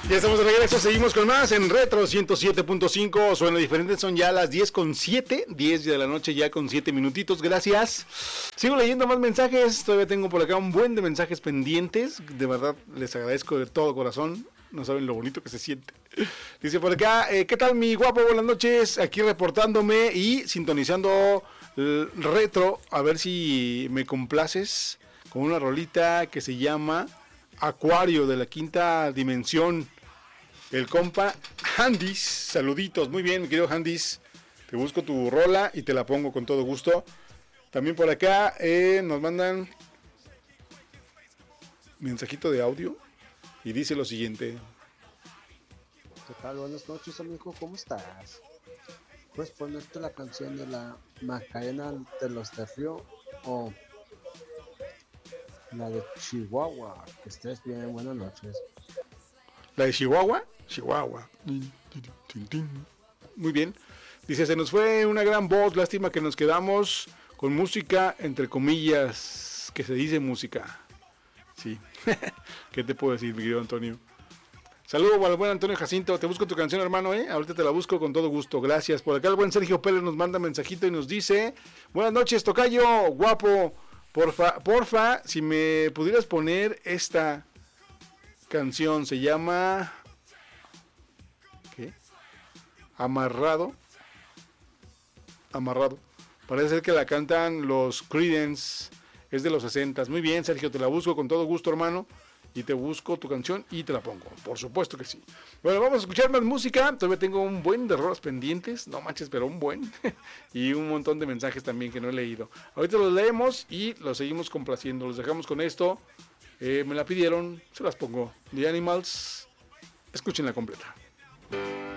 Ya estamos de regreso, seguimos con más en Retro 107.5, suena diferente, son ya las 10:07, 10 de la noche ya con 7 minutitos, gracias. Sigo leyendo más mensajes, todavía tengo por acá un buen de mensajes pendientes, de verdad les agradezco de todo corazón, no saben lo bonito que se siente. Dice por acá, ¿qué tal mi guapo? Buenas noches, aquí reportándome y sintonizando Retro, a ver si me complaces con una rolita que se llama Acuario de la Quinta Dimensión. El compa Handis, saluditos, muy bien mi querido Handis, te busco tu rola y te la pongo con todo gusto. También por acá nos mandan mensajito de audio y dice lo siguiente. ¿Qué tal? Buenas noches, amigo, ¿cómo estás? ¿Puedes ponerte la canción de la Macarena de los de Río o la de Chihuahua? Que estés bien, buenas noches. ¿La de Chihuahua? Chihuahua. Muy bien. Dice, se nos fue una gran voz, lástima que nos quedamos con música, entre comillas, que se dice música. Sí. ¿Qué te puedo decir, mi querido Antonio? Saludos al buen Antonio Jacinto, te busco tu canción, hermano, ahorita te la busco con todo gusto, gracias. Por acá el buen Sergio Pérez nos manda mensajito y nos dice, buenas noches, tocayo, guapo, porfa, si me pudieras poner esta canción, se llama... ¿qué? Amarrado. Parece ser que la cantan los Creedence, es de los 60s. Muy bien, Sergio, te la busco con todo gusto, hermano. Y te busco tu canción y te la pongo. Por supuesto que sí. Bueno, vamos a escuchar más música. Todavía tengo un buen de rolas pendientes. No manches, pero un buen. Y un montón de mensajes también que no he leído. Ahorita los leemos y los seguimos complaciendo. Los dejamos con esto. Me la pidieron, se las pongo. The Animals. Escúchenla completa.